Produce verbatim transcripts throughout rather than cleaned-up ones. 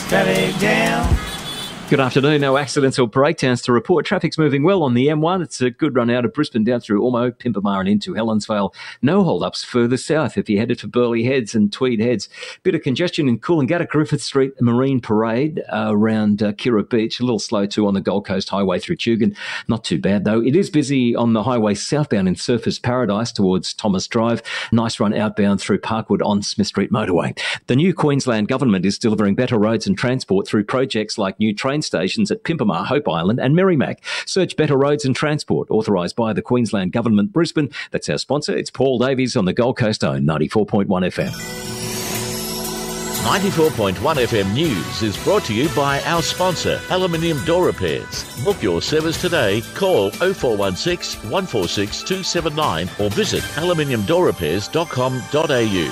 Traffic jam. Good afternoon. No accidents or breakdowns to report. Traffic's moving well on the M one. It's a good run out of Brisbane down through Ormo, Pimpamar and into Helensvale. No hold-ups further south if you headed for Burleigh Heads and Tweed Heads. Bit of congestion in Coolangatta, Griffith Street, Marine Parade uh, around uh, Kirra Beach. A little slow too on the Gold Coast Highway through Tugun. Not too bad though. It is busy on the highway southbound in Surfers Paradise towards Thomas Drive. Nice run outbound through Parkwood on Smith Street Motorway. The new Queensland government is delivering better roads and transport through projects like new train stations at Pimpamar, Hope Island and Merrimack. Search Better Roads and Transport, authorised by the Queensland Government, Brisbane. That's our sponsor. It's Paul Davies on the Gold Coast Own ninety-four point one F M. ninety-four point one F M News is brought to you by our sponsor, Aluminium Door Repairs. Book your service today. Call oh four one six, one four six, two seven nine or visit aluminium door repairs dot com dot a u.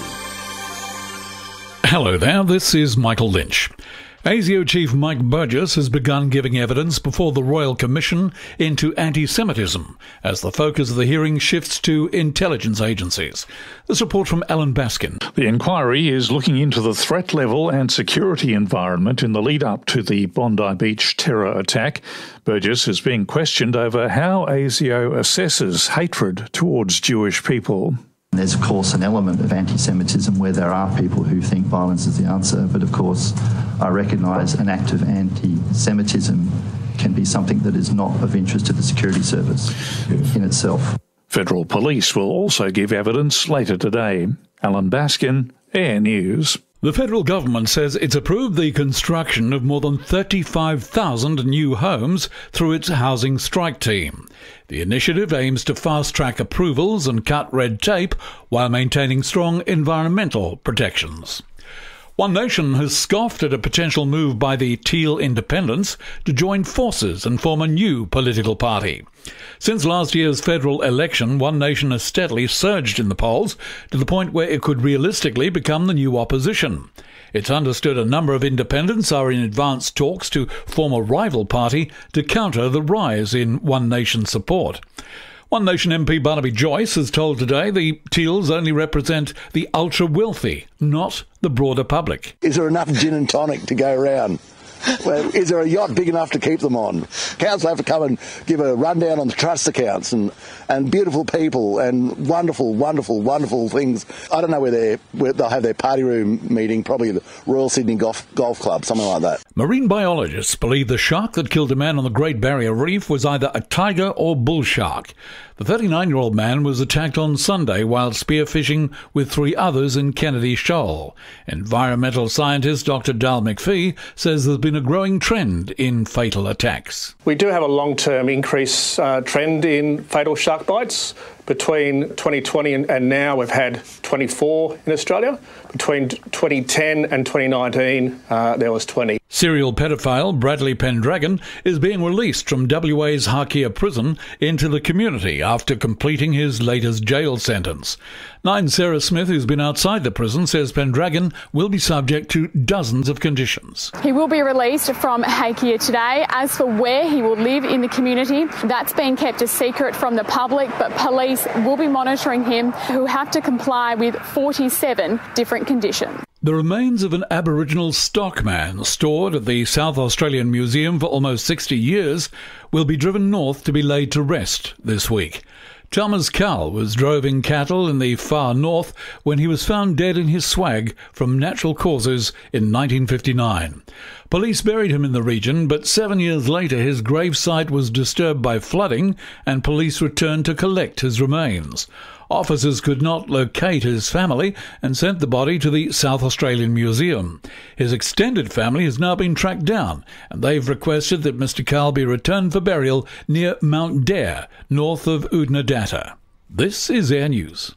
Hello there, this is Michael Lynch. ASIO Chief Mike Burgess has begun giving evidence before the Royal Commission into anti-Semitism as the focus of the hearing shifts to intelligence agencies. This report from Alan Baskin. The inquiry is looking into the threat level and security environment in the lead-up to the Bondi Beach terror attack. Burgess is being questioned over how ASIO assesses hatred towards Jewish people. There's, of course, an element of anti-Semitism where there are people who think violence is the answer, but of course I recognise an act of anti-Semitism can be something that is not of interest to the security service in itself. Federal Police will also give evidence later today. Alan Baskin, Air News. The federal government says it's approved the construction of more than thirty-five thousand new homes through its housing strike team. The initiative aims to fast-track approvals and cut red tape while maintaining strong environmental protections. One Nation has scoffed at a potential move by the Teal Independents to join forces and form a new political party. Since last year's federal election, One Nation has steadily surged in the polls to the point where it could realistically become the new opposition. It's understood a number of independents are in advanced talks to form a rival party to counter the rise in One Nation support. One Nation M P Barnaby Joyce has told Today the Teals only represent the ultra-wealthy, not the broader public. Is there enough gin and tonic to go around? Well, is there a yacht big enough to keep them on? Council have to come and give a rundown on the trust accounts and, and beautiful people and wonderful, wonderful, wonderful things. I don't know where, they're, where they'll have their party room meeting, probably the Royal Sydney Golf, Golf Club, something like that. Marine biologists believe the shark that killed a man on the Great Barrier Reef was either a tiger or bull shark. The thirty-nine-year-old man was attacked on Sunday while spearfishing with three others in Kennedy Shoal. Environmental scientist Doctor Dal McPhee says there's been a growing trend in fatal attacks. We do have a long-term increase uh, trend in fatal shark bites. Between twenty twenty and, and now, we've had twenty-four in Australia. Between twenty ten and twenty nineteen, uh, there was twenty. Serial pedophile Bradley Pendragon is being released from W A's Harkia prison into the community after completing his latest jail sentence. Nine Sarah Smith, who's been outside the prison, says Pendragon will be subject to dozens of conditions. He will be released from Harkia today. As for where he will live in the community, that's been kept a secret from the public, but police will be monitoring him, who have to comply with forty-seven different conditions. The remains of an Aboriginal stockman stored at the South Australian Museum for almost sixty years will be driven north to be laid to rest this week. Thomas Cull was droving cattle in the far north when he was found dead in his swag from natural causes in nineteen fifty-nine. Police buried him in the region, but seven years later his gravesite was disturbed by flooding and police returned to collect his remains. Officers could not locate his family and sent the body to the South Australian Museum. His extended family has now been tracked down, and they've requested that Mister Cull be returned for burial near Mount Dare, north of Oodnadatta. This is Air News.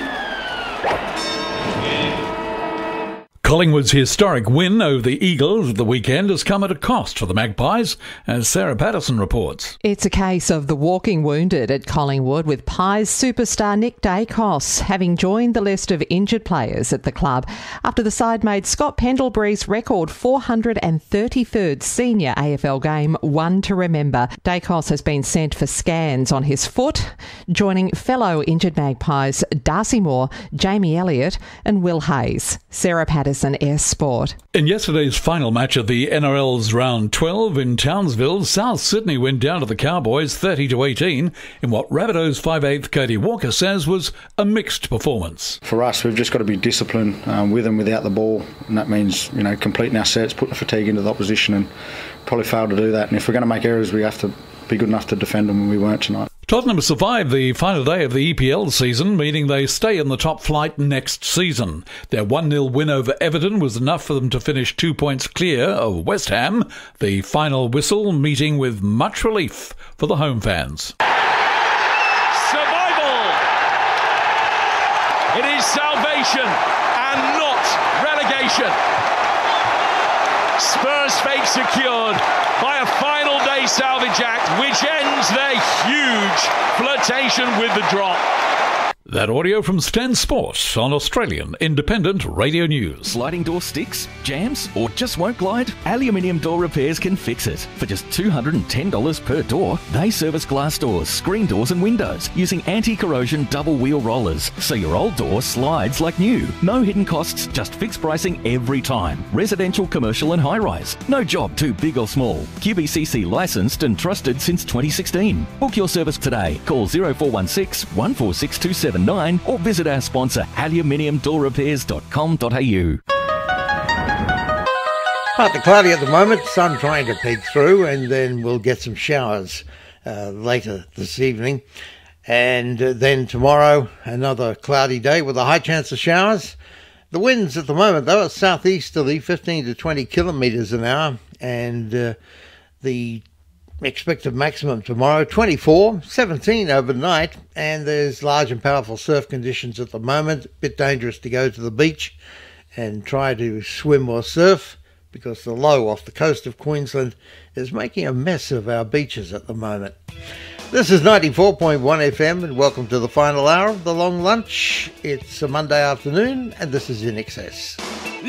Collingwood's historic win over the Eagles at the weekend has come at a cost for the Magpies, as Sarah Patterson reports. It's a case of the walking wounded at Collingwood, with Pies superstar Nick Dacos having joined the list of injured players at the club after the side made Scott Pendlebury's record four hundred thirty-third senior A F L game one to remember. Dacos has been sent for scans on his foot, joining fellow injured Magpies Darcy Moore, Jamie Elliott and Will Hayes. Sarah Patterson News and S Sport. In yesterday's final match of the N R L's round twelve in Townsville, South Sydney went down to the Cowboys thirty to eighteen in what Rabbitohs five eighth Cody Walker says was a mixed performance. For us, we've just got to be disciplined um, with and without the ball, and that means, you know, completing our sets, putting the fatigue into the opposition, and probably failed to do that. And if we're going to make errors, we have to be good enough to defend them, and we weren't tonight. Tottenham survived the final day of the E P L season, meaning they stay in the top flight next season. Their one nil win over Everton was enough for them to finish two points clear of West Ham, the final whistle meeting with much relief for the home fans. Survival! It is salvation and not relegation. Spurs' fate secured by a final day salvage act, which ends their huge flirtation with the drop. That audio from Stan Sport on Australian Independent Radio News. Sliding door sticks, jams, or just won't glide? Aluminium Door Repairs can fix it. For just two hundred ten dollars per door, they service glass doors, screen doors and windows using anti-corrosion double wheel rollers, so your old door slides like new. No hidden costs, just fixed pricing every time. Residential, commercial and high-rise. No job too big or small. Q B C C licensed and trusted since twenty sixteen. Book your service today. Call zero four one six, one four six two seven nine or visit our sponsor aluminium door repairs dot com dot a u. Partly cloudy at the moment, sun trying to peek through, and then we'll get some showers uh, later this evening. And uh, then tomorrow, another cloudy day with a high chance of showers. The winds at the moment, though, are southeasterly, fifteen to twenty kilometres an hour, and uh, the expected maximum tomorrow, twenty-four, seventeen overnight, and there's large and powerful surf conditions at the moment. A bit dangerous to go to the beach and try to swim or surf because the low off the coast of Queensland is making a mess of our beaches at the moment. This is ninety-four point one F M, and welcome to the final hour of the long lunch. It's a Monday afternoon, and this is In Excess.